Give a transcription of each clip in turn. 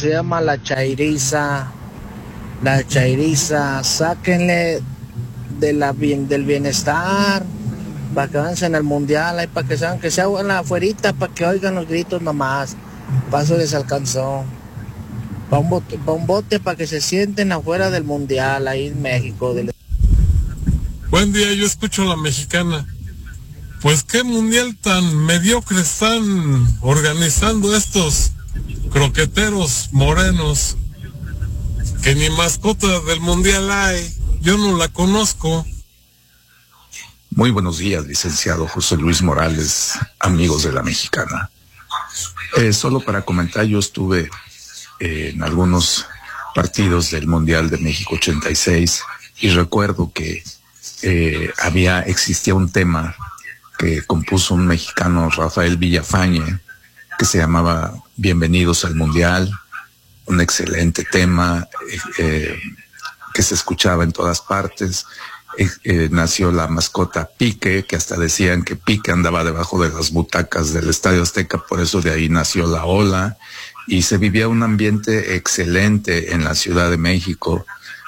se llama la chairiza. La chairiza, sáquenle del bienestar, para que avancen al mundial, ahí para que sean, que se hagan afuerita, para que oigan los gritos nomás. Paso les alcanzó. Para un bote, para que se sienten afuera del mundial, ahí en México. Buen día, yo escucho La Mexicana. Pues qué mundial tan mediocre están organizando estos croqueteros morenos, que ni mascota del mundial hay. Yo no la conozco. Muy buenos días, licenciado José Luis Morales, amigos de La Mexicana. Solo para comentar, yo estuve en algunos partidos del Mundial de México 86 y recuerdo que existía un tema que compuso un mexicano, Rafael Villafañe, que se llamaba Bienvenidos al Mundial, un excelente tema que se escuchaba en todas partes. Nació la mascota Pique, que hasta decían que Pique andaba debajo de las butacas del Estadio Azteca, por eso de ahí nació la ola, y se vivía un ambiente excelente en la Ciudad de México.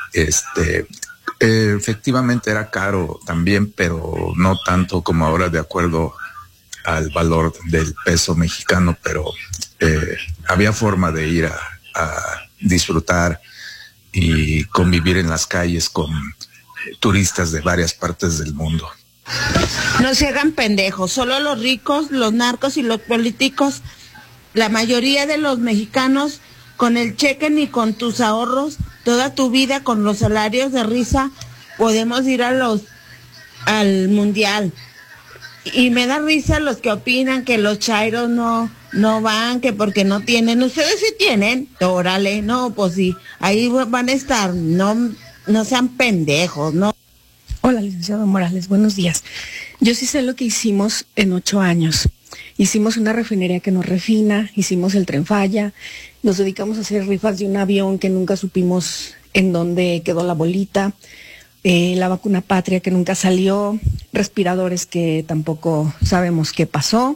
Efectivamente era caro también, pero no tanto como ahora, de acuerdo al valor del peso mexicano, pero había forma de ir a disfrutar y convivir en las calles con turistas de varias partes del mundo. No se hagan pendejos, solo los ricos, los narcos y los políticos, la mayoría de los mexicanos, con el cheque ni con tus ahorros, toda tu vida con los salarios de risa, podemos ir al mundial. Y me da risa los que opinan que los chairos no van, que porque no tienen. Ustedes sí tienen, órale, no, pues sí, ahí van a estar, no sean pendejos, ¿no? Hola, licenciado Morales, buenos días. Yo sí sé lo que hicimos en 8 años. Hicimos una refinería que nos refina, hicimos el Tren Falla, nos dedicamos a hacer rifas de un avión que nunca supimos en dónde quedó la bolita, la vacuna patria que nunca salió, respiradores que tampoco sabemos qué pasó.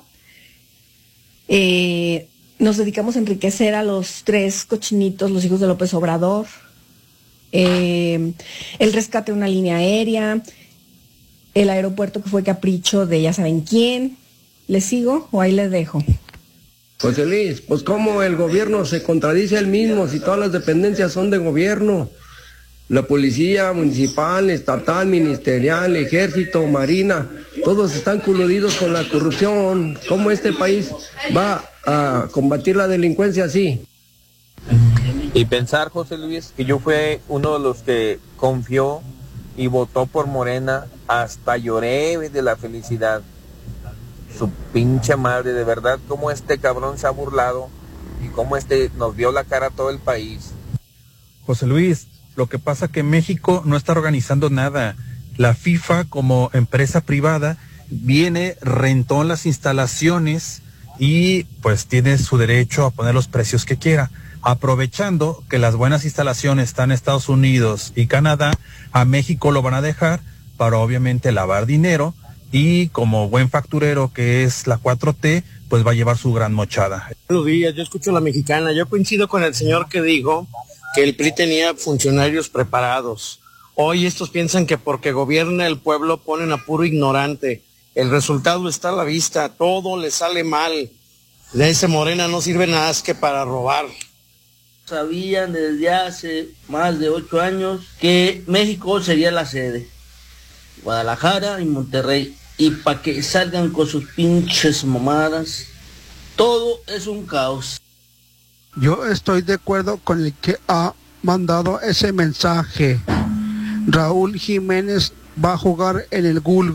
Nos dedicamos a enriquecer a los 3 cochinitos, los hijos de López Obrador, el rescate de una línea aérea, el aeropuerto que fue capricho de ya saben quién. ¿Les sigo o ahí les dejo? José Luis, pues cómo el gobierno se contradice él mismo si todas las dependencias son de gobierno. La policía municipal, estatal, ministerial, ejército, marina, todos están coludidos con la corrupción. ¿Cómo este país va a combatir la delincuencia así? Y pensar, José Luis, que yo fui uno de los que confió y votó por Morena, hasta lloré de la felicidad. Su pinche madre, de verdad, cómo este cabrón se ha burlado y cómo nos vio la cara a todo el país. José Luis, lo que pasa que México no está organizando nada. La FIFA, como empresa privada, rentó las instalaciones y pues tiene su derecho a poner los precios que quiera. Aprovechando que las buenas instalaciones están en Estados Unidos y Canadá, a México lo van a dejar para obviamente lavar dinero, y como buen facturero que es la 4T, pues va a llevar su gran mochada. Buenos días, yo escucho La Mexicana. Yo coincido con el señor que dijo que el PRI tenía funcionarios preparados. Hoy estos piensan que porque gobierna el pueblo ponen a puro ignorante. El resultado está a la vista, todo le sale mal. De ese Morena no sirve nada más que para robar. Sabían desde hace más de 8 años que México sería la sede. Guadalajara y Monterrey. Y para que salgan con sus pinches mamadas, todo es un caos. Yo estoy de acuerdo con el que ha mandado ese mensaje. Raúl Jiménez va a jugar en el GUL.